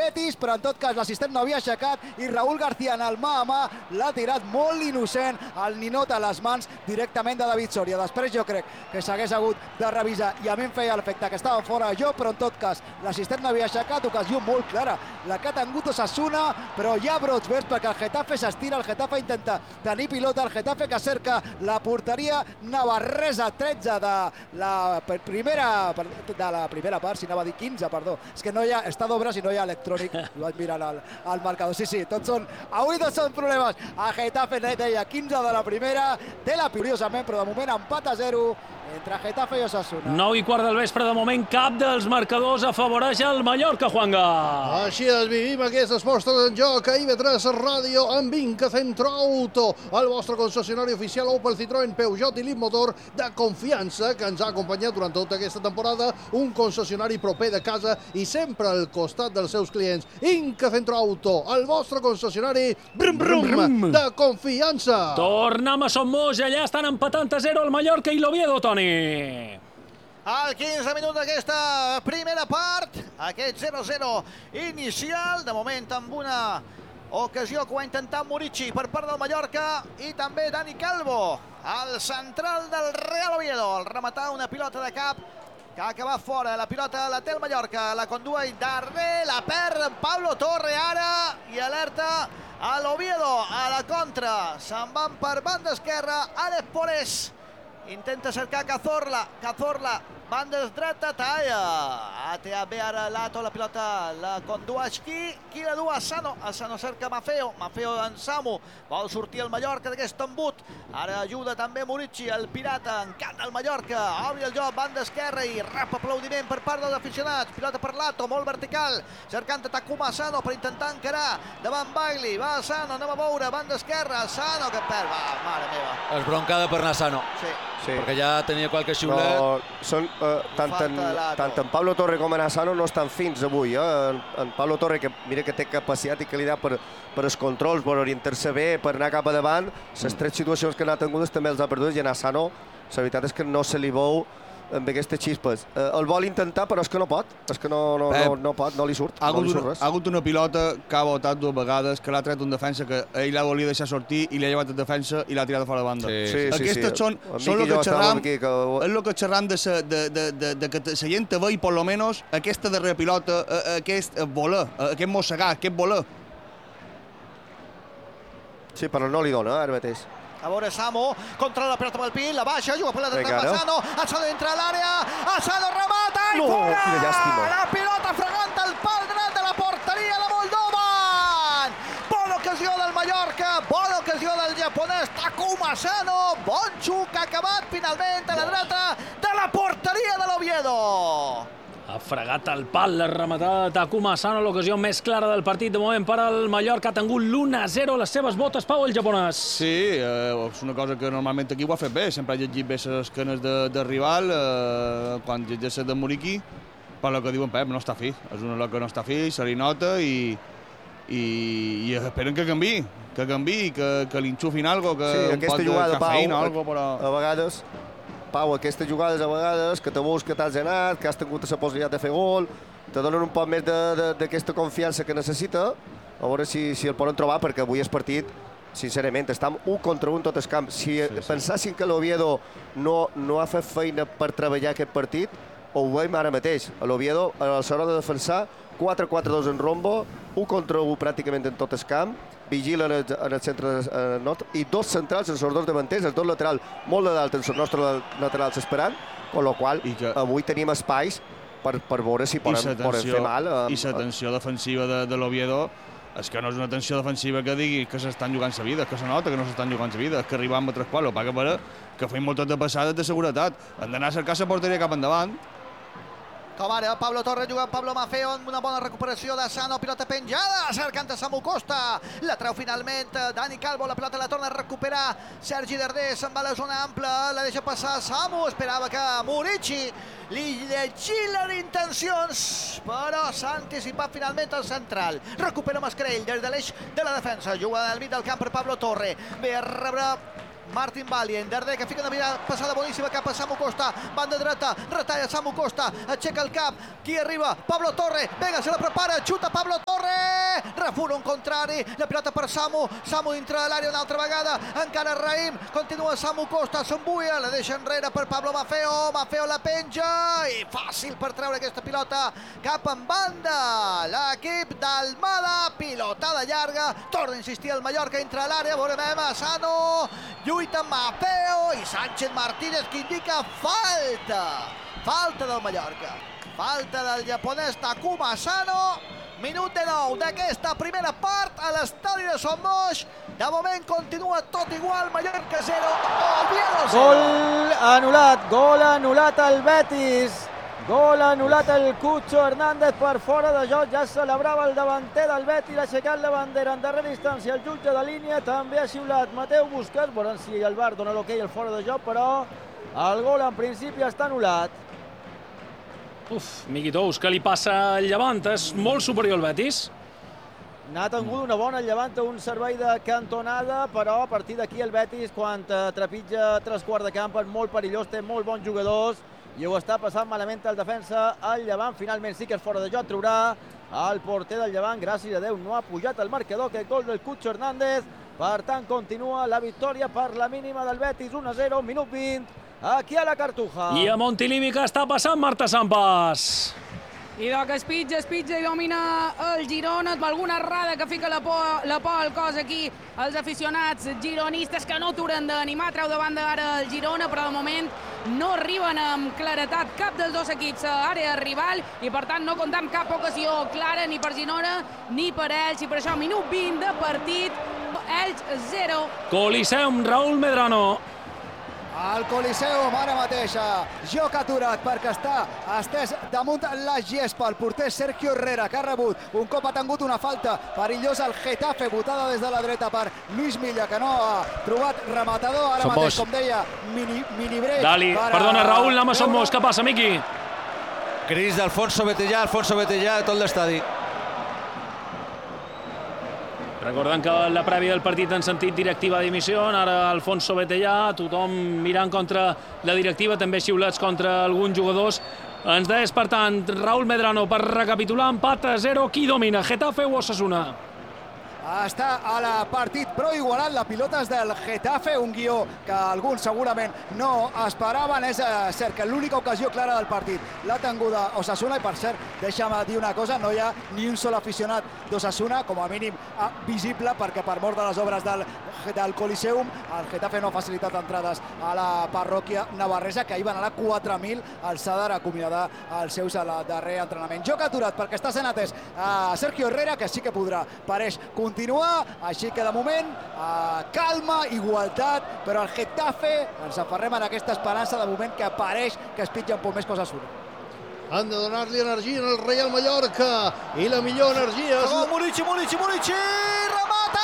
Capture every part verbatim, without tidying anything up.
Betis, però en tot cas l'assistent no havia aixecat i Raúl García en el mà a mà l'ha tirat molt innocent al ninot a les mans directament de David Soria. Després jo crec que s'hagués hagut de revisar i a mi em feia l'efecte que estava fora jo, però en tot cas l'assistent no havia aixecat, ocasió molt clara la que ha tingut Osasuna, però hi ha brots verds perquè el Getafe s'estira, el Getafe intenta tenir pilota, el Getafe que cerca la porteria navarresa, tretze de la primera de la primera part, si anava a dir quinze, perdó, és que no hi ha, està d'obres i no hi ha electrònic, ho vaig mirar al, al marcador, sí, sí, tots són, avui tots són problemes, a Getafe deia quinze de la primera, té la curiosament, però de moment empat a zero entre Getafe i Osasuna. nou i quart del vespre, de moment cap dels marcadors afavoreix el Mallorca, Juanga. Així es vivim aquestes postres en joc a I V tres Ràdio amb Vinca Centro Auto, el vostre concessionari oficial Opel, Citroën, Peugeot i Leapmotor de confiança que ens ha acompanyat durant tota aquesta temporada, un concessionari proper de casa i sempre al costat dels seus clients. Vinca Centro Auto, el vostre concessionari brum, brum, brum, de confiança. Tornem a Sommoix, allà estan empatant a zero el Mallorca i l'Oviedo, Toni. Al quinze minuts d'aquesta primera part, aquest zero a zero inicial, de moment amb una ocasió que ho ha intentat Murici per part del Mallorca i també Dani Calvo, el central del Real Oviedo, al rematar una pilota de cap que ha acabat fora. La pilota la té el Mallorca, la condua i darrer, la perd Pablo Torre ara i alerta a l'Oviedo a la contra. Se'n van per banda esquerra, Alex Pores intenta cercar Cazorla, Cazorla, banda dreta, talla. Atea bé ara Lato, la pilota la condueix qui? Qui la du? Asano. Asano cerca Mafeo, Mafeo en Samu. Vol sortir el Mallorca d'aquest embut. Ara ajuda també Murici, el pirata, encanta el Mallorca. Obri el joc, banda esquerra i rap aplaudiment per part dels aficionats. Pilota per Lato, molt vertical, cercant Takuma Asano per intentar encarar davant Bailey. Va Asano, anem a veure, banda esquerra, Asano que perd. Va, mare meva. És broncada per Asano. Sí. Sí. Perquè ja tenia qualque xiulet. Però són, eh, tant, en, tant en Pablo Torre com en Asano no estan fins avui. Eh? En, en Pablo Torre, que mira que té capacitat i qualitat per, per els controls, per orientar-se bé, per anar cap a davant, les tres situacions que n'ha tingudes també els ha perdut, i en Asano la veritat és que no se li veu amb aquestes xispes. Eh, el vol intentar, però és que no pot. És que no, no, no, no pot, no li surt. Ha hagut, no li surt una, res. ha hagut una pilota que ha botat dues vegades, que l'ha tret un defensa que ell la volia deixar sortir i li ha llevat el defensa i l'ha tirat fora de banda. Sí, sí, sí. Aquestes sí. són, En són Miqui el que jo xerram, aquí, que... és el que xerram de, sa, de, de, de, de que la gent te vegi, per lo menos, aquesta darrera pilota, aquest voler, aquest mossegar, aquest voler. Sí, però no li dona, ara mateix. A veure, Samu, contra la pilota amb el pit, la baixa, juga per la dreta amb Asano, Asano entra a l'àrea, Asano remata i no, fora! Quina llàstima. La pilota fregant el pal dret de la porteria de Moldovan! Bona ocasió del Mallorca, bona ocasió del japonès Takuma Asano, bon xuc acabat finalment a la dreta de la porteria de l'Oviedo! Ha fregat el pal, la rematada de Takuma Asano, l'ocasió més clara del partit de moment per al Mallorca. Ha tingut l'u a zero a les seves botes, Pau, el japonès. Sí, eh, és una cosa que normalment aquí ho ha fet bé. Sempre ha llegit bé les canes de, de rival, eh, quan llegeix de Muriqui, per lo que diuen Pep, no està fi. És una loca que no està fi, se li nota i, i, i esperen que canvi, que canvi, que, que li enxufin algo, que sí, un pot de cafeïna o algo, però... a vegades... Pau, aquestes jugades a vegades, que te veus que t'has anat, que has tingut la possibilitat de fer gol, te donen un poc més d'aquesta confiança que necessita, a veure si, si el poden trobar, perquè avui és partit, sincerament, estem un contra un tot el camp. Si sí, sí. pensassin que l'Oviedo no, no ha fet feina per treballar aquest partit, ho veiem ara mateix. L'Oviedo, a l'hora de defensar, quatre quatre dos en rombo, un contra un pràcticament en tot el camp, vigila en el, en el centre eh, nostre, i dos centrals, els dos davanters, els dos laterals molt de dalt, els nostres laterals esperant, amb la qual que... avui tenim espais per, per veure si poden, poden fer mal. Eh, I la tensió defensiva de, de l'Oviedo és que no és una tensió defensiva que digui que s'estan jugant sa vida, que se nota que no s'estan jugant sa vida, és que arribam a tres quarts, el paga per que feim moltes de passades de seguretat. Han d'anar a cercar la porteria cap endavant. Com ara, Pablo Torre jugant Pablo Mafeo amb una bona recuperació de Sano, pilota penjada, cercant a Samu Costa, la treu finalment Dani Calvo, la pilota la torna a recuperar Sergi Darder, se'n va a la zona ampla, la deixa passar Samu, esperava que Murici li llegia les intencions, però s'ha anticipat finalment el central, recupera Mascarell des de l'eix de la defensa, juga al mig del camp per Pablo Torre, ve a rebre Martin Valien, Darder que fica una mirada passada boníssima cap a Samu Costa, banda dreta, retalla Samu Costa, aixeca el cap, qui arriba? Pablo Torre, vinga, se la prepara, xuta Pablo Torre, refura un contrari, la pilota per Samu, Samu dintre de l'àrea una altra vegada, encara Raïm, continua Samu Costa, s'embuia, la deixa enrere per Pablo Maffeo, Maffeo la penja, i fàcil per treure aquesta pilota cap en banda, l'equip d'Almada, pilotada llarga, torna a insistir el Mallorca entre l'àrea, veurem a Sano, lluita amb Maffeo i Sánchez Martínez que indica falta, falta del Mallorca, falta del japonès Takuma Sano, minut de nou d'aquesta primera part a l'estadi de Son Moix. De moment continua tot igual, Mallorca zero, Oviedo zero. Gol anul·lat, gol anul·lat al Betis. Gol anul·lat el Cucho Hernández per fora de joc. Ja celebrava el davanter del Betis, ha aixecat la bandera en darrera instància. El jutge de línia també ha xiulat Mateu Busquets. Veurem si el V A R dona l'ok al fora de joc, però el gol en principi està anul·lat. Uf, Miqui Tous, què li passa al Llevant? És molt superior al Betis. N'ha tingut una bona Llevant, un servei de cantonada, però a partir d'aquí el Betis, quan trepitja tres quarts de camp, és molt perillós, té molt bons jugadors i ho està passant malament el defensa al Llevant. Finalment sí que és fora de joc, traurà el porter del Llevant, gràcies a Déu no ha pujat el marcador, que gol del Cucho Hernández. Per tant, continua la victòria per la mínima del Betis, un a zero, minut vint, aquí a la Cartuja. I a Montilivi què està passant, Marta Sampas? I que es pitja, es pitja i domina el Girona, alguna errada que fica la por, la por al cos aquí els aficionats gironistes que no turen d'animar, treu de banda ara el Girona, però de moment no arriben amb claretat cap dels dos equips a àrea rival i per tant no compta amb cap ocasió clara ni per Girona ni per ells i per això minut vint de partit, ells zero. Coliseum, Raúl Medrano. El Coliseum ara mateix, joc aturat perquè està estès damunt la gespa. El porter Sergio Herrera, que ha rebut un cop, ha tingut una falta perillosa al Getafe, botada des de la dreta per Luis Milla, que no ha trobat rematador. Ara Som mateix, Bosch. com deia, mini, mini break. Dali, per a- perdona, Raúl, anem a Son Moix. Què passa, Miqui? Cris d'Alfonso Betellà, Alfonso Betellà, tot l'estadi. Recordem que la prèvia del partit en sentit directiva dimissió, ara Alfonso Betellà, tothom mirant contra la directiva, també xiulats contra alguns jugadors. Ens deies, per tant, Raúl Medrano, per recapitular, empat a zero, qui domina, Getafe o Osasuna? Està a la partit, però igualant la pilota és del Getafe, un guió que alguns segurament no esperaven. És cert que l'única ocasió clara del partit l'ha tinguda Osasuna i, per cert, deixa'm dir una cosa, no hi ha ni un sol aficionat d'Osasuna, com a mínim visible, perquè per mort de les obres del, del Coliseum el Getafe no ha facilitat entrades a la parròquia navarresa, que ahir van anar quatre mil al Sadar a acomiadar els seus a la darrer entrenament. Joc aturat perquè està sent atès a Sergio Herrera, que sí que podrà, pareix, continuar, així que de moment eh, calma, igualtat, però el Getafe ens aferrem en aquesta esperança de moment que apareix que es pitja un poc més coses una. Han de donar-li energia al Real Mallorca i la millor energia és... Oh, Murici, Murici, Murici, remata!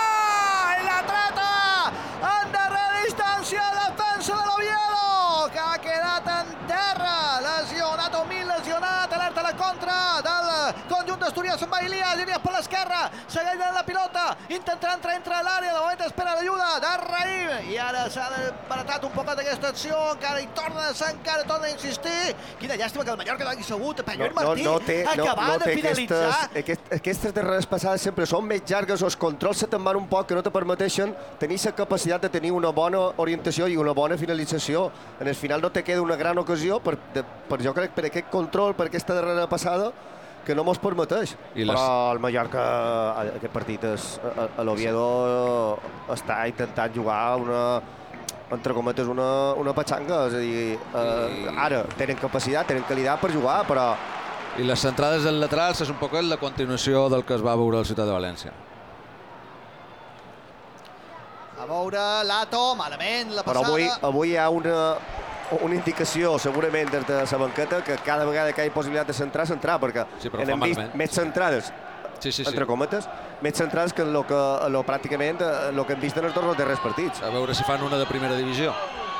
I la treta! En darrera instància, defensa de l'Oviedo, que ha quedat en terra, lesionat o mil lesionat, alerta a la contra del conjunt d'Astúries amb Bailías, Ilias per l'esquerra, segueix la pilota, intentarà entrar entre l'àrea, de moment espera l'ajuda de Raïm, i ara s'ha desbaratat un poquet aquesta acció, encara hi torna a ser, encara torna a insistir. Quina llàstima que el Mallorca no hagi sabut, per Lluís Martí, no, no té, no, acabar no de té finalitzar. Aquestes, aquest, aquestes darreres passades sempre són més llargues, els controls se te'n van un poc, que no te permeteixen tenir la capacitat de tenir una bona orientació i una bona finalització. En el final no te queda una gran ocasió, per, de, per jo crec per aquest control, per aquesta darrera passada, que no mos permeteix. I les... Però el Mallorca, aquest partit, és, a, a l'Oviedo està intentant jugar una, entre cometes, una, una patxanga. És a dir, eh, ara tenen capacitat, tenen qualitat per jugar, però... I les centrades del lateral és un poc la continuació del que es va veure al Ciutat de València. A veure, Lato, malament, la Però passada. avui, avui hi ha una, una indicació, segurament, des de la banqueta, que cada vegada que hi ha possibilitat de centrar, centrar, perquè Sí, però hem fa vist malament. més centrades, Sí, sí, sí. entre cometes, més centrades que el que, lo, pràcticament el que hem vist en els dos darrers partits. A veure si fan una de primera divisió.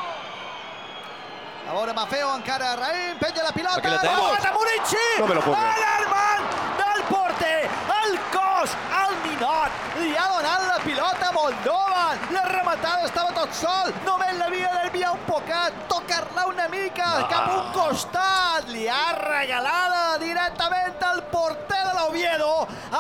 A veure, Maffeo, encara Raïm, penja la pilota. Aquí la tens. Remata Murici! No me lo puc creure. Alarmant del porter, el cos, el ninot, li ha donat la pilota a Moldovan. La rematada estava tot sol, només l'havia d'enviar un poquet, tocar-la una mica, Ah. cap a un costat. Li ha regalada directament al porter de l'Oviedo.